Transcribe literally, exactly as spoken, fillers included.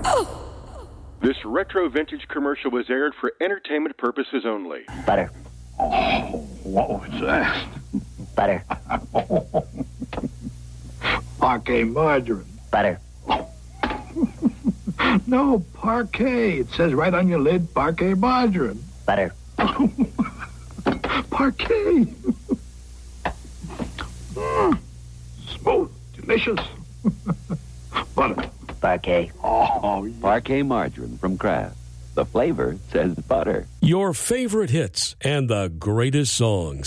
This retro vintage commercial was aired for entertainment purposes only. Butter. Oh, what was that? Butter. Parquet margarine. Butter. No, parquet. It says right on your lid, parquet margarine. Butter. Parquet. Mm, smooth, delicious. Butter. Parquet. Oh, yeah. Parquet margarine from Kraft. The flavor says butter. Your favorite hits and the greatest songs.